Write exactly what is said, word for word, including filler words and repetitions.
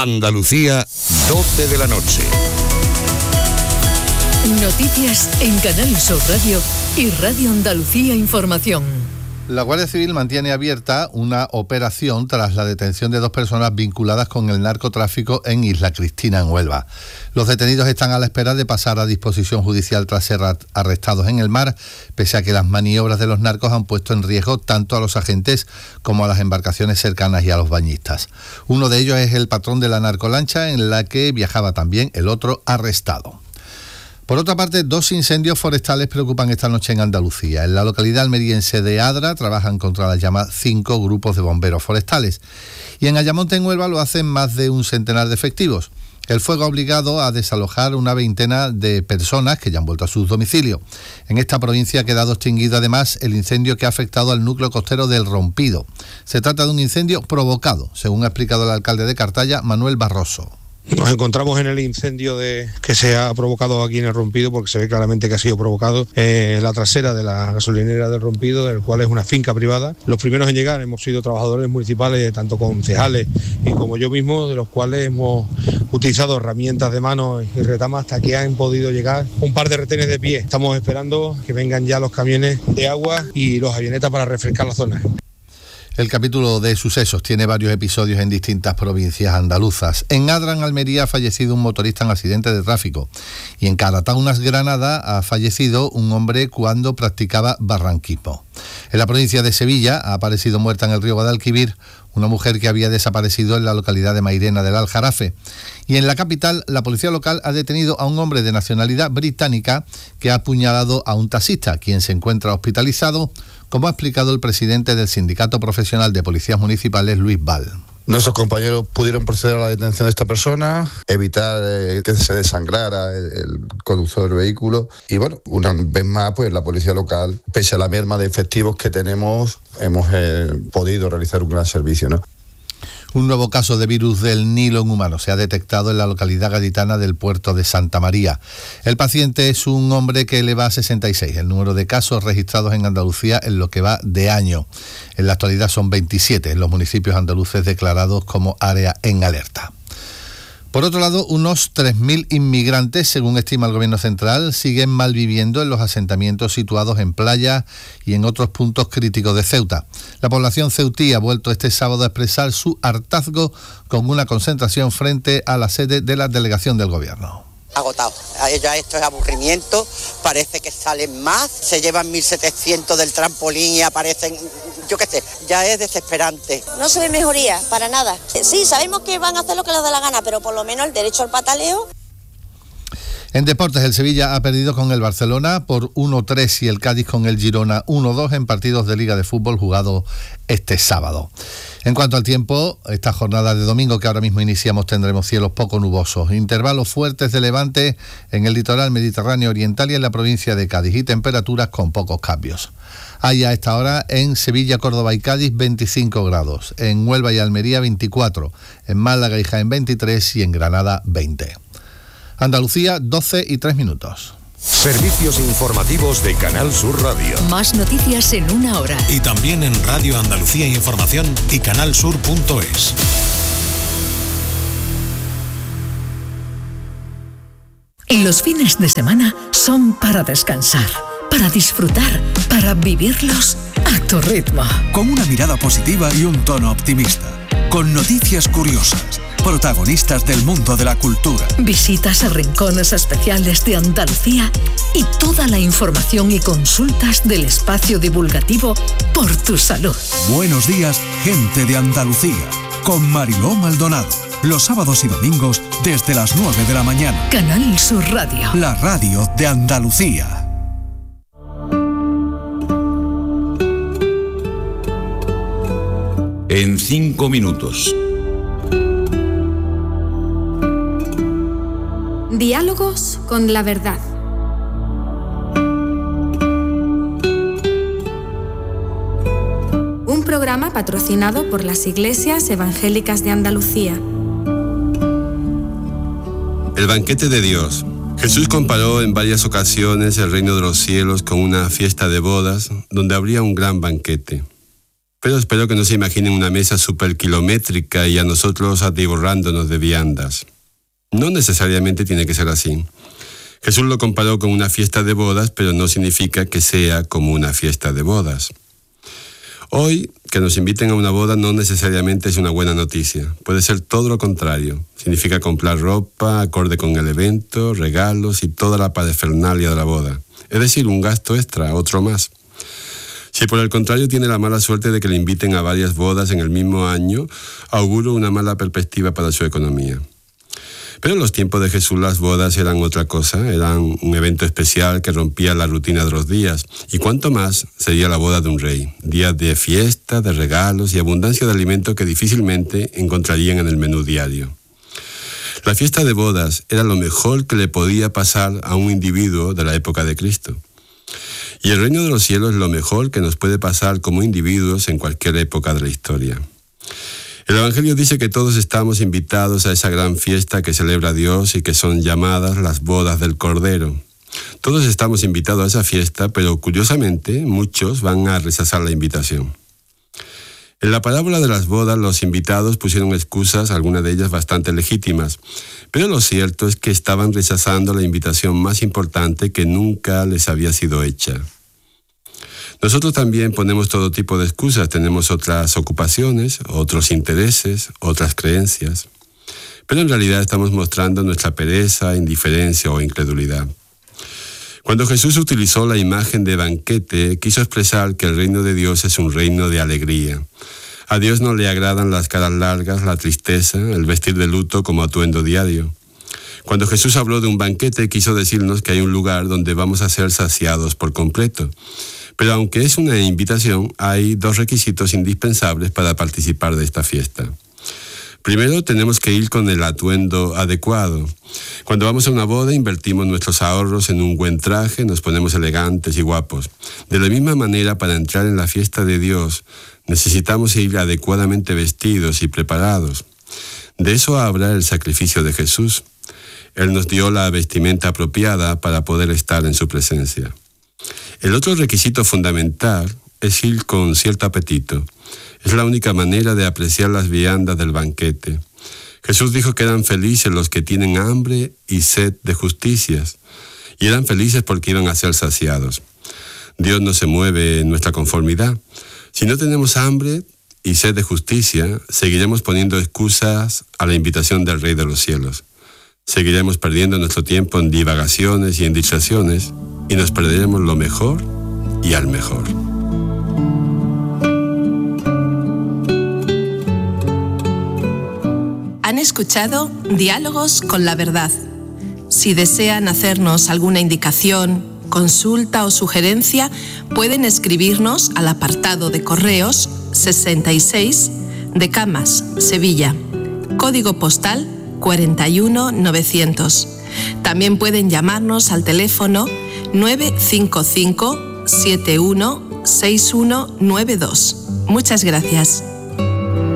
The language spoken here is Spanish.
Andalucía, doce de la noche. Noticias en Canal Sur Radio y Radio Andalucía Información. La Guardia Civil mantiene abierta una operación tras la detención de dos personas vinculadas con el narcotráfico en Isla Cristina, en Huelva. Los detenidos están a la espera de pasar a disposición judicial tras ser arrestados en el mar, pese a que las maniobras de los narcos han puesto en riesgo tanto a los agentes como a las embarcaciones cercanas y a los bañistas. Uno de ellos es el patrón de la narcolancha en la que viajaba también el otro arrestado. Por otra parte, dos incendios forestales preocupan esta noche en Andalucía. En la localidad almeriense de Adra trabajan contra las llamas cinco grupos de bomberos forestales. Y en Ayamonte, en Huelva, lo hacen más de un centenar de efectivos. El fuego ha obligado a desalojar una veintena de personas que ya han vuelto a sus domicilios. En esta provincia ha quedado extinguido además el incendio que ha afectado al núcleo costero del Rompido. Se trata de un incendio provocado, según ha explicado el alcalde de Cartaya, Manuel Barroso. Nos encontramos en el incendio de, que se ha provocado aquí en el Rompido, porque se ve claramente que ha sido provocado en la trasera de la gasolinera del Rompido, el cual es una finca privada. Los primeros en llegar hemos sido trabajadores municipales, tanto concejales y como yo mismo, de los cuales hemos utilizado herramientas de mano y retamas hasta que han podido llegar un par de retenes de pie. Estamos esperando que vengan ya los camiones de agua y los avionetas para refrescar la zona. El capítulo de sucesos tiene varios episodios en distintas provincias andaluzas. En Adra, en Almería, ha fallecido un motorista en accidente de tráfico. Y en Calataunas, Granada, ha fallecido un hombre cuando practicaba barranquismo. En la provincia de Sevilla ha aparecido muerta en el río Guadalquivir una mujer que había desaparecido en la localidad de Mairena del Aljarafe. Y en la capital, la policía local ha detenido a un hombre de nacionalidad británica que ha apuñalado a un taxista, quien se encuentra hospitalizado, como ha explicado el presidente del Sindicato Profesional de Policías Municipales, Luis Val. Nuestros compañeros pudieron proceder a la detención de esta persona, evitar eh, que se desangrara el, el conductor del vehículo y bueno, una vez más pues la policía local, pese a la merma de efectivos que tenemos, hemos eh, podido realizar un gran servicio, ¿no? Un nuevo caso de virus del Nilo en humanos se ha detectado en la localidad gaditana del puerto de Santa María. El paciente es un hombre que eleva a sesenta y seis el número de casos registrados en Andalucía en lo que va de año. En la actualidad son veintisiete en los municipios andaluces declarados como área en alerta. Por otro lado, unos tres mil inmigrantes, según estima el Gobierno central, siguen malviviendo en los asentamientos situados en playas y en otros puntos críticos de Ceuta. La población ceutí ha vuelto este sábado a expresar su hartazgo con una concentración frente a la sede de la delegación del Gobierno. Agotado. Ya esto es aburrimiento, parece que salen más, se llevan mil setecientos del trampolín y aparecen, yo qué sé, ya es desesperante. No se ve mejoría, para nada. Sí, sabemos que van a hacer lo que les da la gana, pero por lo menos el derecho al pataleo. En deportes, el Sevilla ha perdido con el Barcelona por uno tres y el Cádiz con el Girona uno dos en partidos de Liga de Fútbol jugados este sábado. En cuanto al tiempo, esta jornada de domingo que ahora mismo iniciamos tendremos cielos poco nubosos, intervalos fuertes de levante en el litoral mediterráneo oriental y en la provincia de Cádiz y temperaturas con pocos cambios. Hay a esta hora en Sevilla, Córdoba y Cádiz veinticinco grados, en Huelva y Almería veinticuatro, en Málaga y Jaén veintitrés y en Granada veinte. Andalucía, doce y tres minutos. Servicios informativos de Canal Sur Radio. Más noticias en una hora. Y también en Radio Andalucía Información y canalsur punto es. Los fines de semana son para descansar, para disfrutar, para vivirlos a tu ritmo. Con una mirada positiva y un tono optimista. Con noticias curiosas. Protagonistas del mundo de la cultura. Visitas a rincones especiales de Andalucía y toda la información y consultas del espacio divulgativo Por tu Salud. Buenos días, gente de Andalucía. Con Mariló Maldonado. Los sábados y domingos desde las nueve de la mañana. Canal Sur Radio. La radio de Andalucía. En cinco minutos. Diálogos con la verdad. Un programa patrocinado por las Iglesias Evangélicas de Andalucía. El banquete de Dios. Jesús comparó en varias ocasiones el reino de los cielos con una fiesta de bodas donde habría un gran banquete. Pero espero que no se imaginen una mesa superkilométrica y a nosotros atiborrándonos de viandas. No necesariamente tiene que ser así. Jesús lo comparó con una fiesta de bodas, pero no significa que sea como una fiesta de bodas. Hoy, que nos inviten a una boda no necesariamente es una buena noticia. Puede ser todo lo contrario. Significa comprar ropa acorde con el evento, regalos y toda la parafernalia de la boda. Es decir, un gasto extra, otro más. Si por el contrario tiene la mala suerte de que le inviten a varias bodas en el mismo año, auguro una mala perspectiva para su economía. Pero en los tiempos de Jesús las bodas eran otra cosa, eran un evento especial que rompía la rutina de los días. Y cuánto más sería la boda de un rey, días de fiesta, de regalos y abundancia de alimentos que difícilmente encontrarían en el menú diario. La fiesta de bodas era lo mejor que le podía pasar a un individuo de la época de Cristo. Y el reino de los cielos es lo mejor que nos puede pasar como individuos en cualquier época de la historia. El Evangelio dice que todos estamos invitados a esa gran fiesta que celebra Dios y que son llamadas las bodas del Cordero. Todos estamos invitados a esa fiesta, pero curiosamente muchos van a rechazar la invitación. En la parábola de las bodas, los invitados pusieron excusas, algunas de ellas bastante legítimas, pero lo cierto es que estaban rechazando la invitación más importante que nunca les había sido hecha. Nosotros también ponemos todo tipo de excusas, tenemos otras ocupaciones, otros intereses, otras creencias, pero en realidad estamos mostrando nuestra pereza, indiferencia o incredulidad. Cuando Jesús utilizó la imagen de banquete, quiso expresar que el reino de Dios es un reino de alegría. A Dios no le agradan las caras largas, la tristeza, el vestir de luto como atuendo diario. Cuando Jesús habló de un banquete, quiso decirnos que hay un lugar donde vamos a ser saciados por completo. Pero aunque es una invitación, hay dos requisitos indispensables para participar de esta fiesta. Primero, tenemos que ir con el atuendo adecuado. Cuando vamos a una boda, invertimos nuestros ahorros en un buen traje, nos ponemos elegantes y guapos. De la misma manera, para entrar en la fiesta de Dios, necesitamos ir adecuadamente vestidos y preparados. De eso habla el sacrificio de Jesús. Él nos dio la vestimenta apropiada para poder estar en su presencia. El otro requisito fundamental es ir con cierto apetito. Es la única manera de apreciar las viandas del banquete. Jesús dijo que eran felices los que tienen hambre y sed de justicias, y eran felices porque iban a ser saciados. Dios no se mueve en nuestra conformidad. Si no tenemos hambre y sed de justicia, seguiremos poniendo excusas a la invitación del Rey de los Cielos. Seguiremos perdiendo nuestro tiempo en divagaciones y en distracciones, y nos perderemos lo mejor y al mejor. Han escuchado Diálogos con la Verdad. Si desean hacernos alguna indicación, consulta o sugerencia, pueden escribirnos al apartado de correos sesenta y seis de Camas, Sevilla, código postal cuarenta y uno mil novecientos. También pueden llamarnos al teléfono nueve cinco cinco, siete uno, seis uno nueve dos. Muchas gracias.